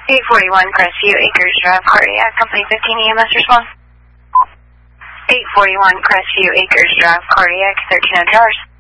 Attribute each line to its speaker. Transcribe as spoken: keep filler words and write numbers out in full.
Speaker 1: eight forty-one Crestview Acres Drive, cardiac, company fifteen E M S response. eight forty-one Crestview Acres Drive, cardiac, thirteen hundred hours.